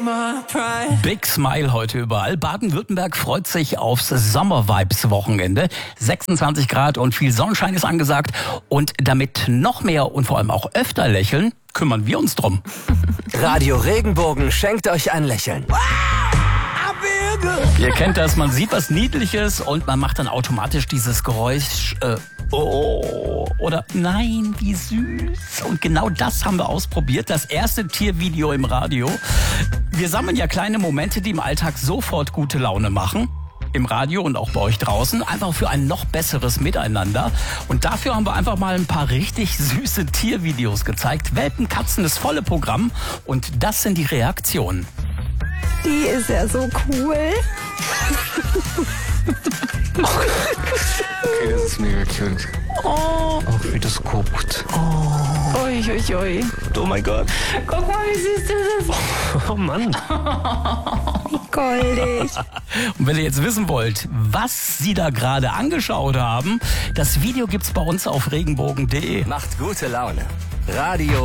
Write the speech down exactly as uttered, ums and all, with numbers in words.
Big Smile heute überall. Baden-Württemberg freut sich aufs Sommer-Vibes-Wochenende. sechsundzwanzig Grad und viel Sonnenschein ist angesagt. Und damit noch mehr und vor allem auch öfter lächeln, kümmern wir uns drum. Radio Regenbogen schenkt euch ein Lächeln. Ihr kennt das, man sieht was Niedliches und man macht dann automatisch dieses Geräusch, äh, oh, oder nein, wie süß. Und genau das haben wir ausprobiert, das erste Tiervideo im Radio. Wir sammeln ja kleine Momente, die im Alltag sofort gute Laune machen. Im Radio und auch bei euch draußen, einfach für ein noch besseres Miteinander. Und dafür haben wir einfach mal ein paar richtig süße Tiervideos gezeigt. Welpen, Katzen, das volle Programm. Und das sind die Reaktionen. Die ist ja so cool. Okay, das ist mega cute. Oh. Auch wie das guckt. Oh. Ui, ui, ui. Oh mein Gott. Guck mal, wie süß das ist. Oh Mann. Wie goldig. Und wenn ihr jetzt wissen wollt, was Sie da gerade angeschaut haben, das Video gibt's bei uns auf regenbogen punkt de. Macht gute Laune. Radio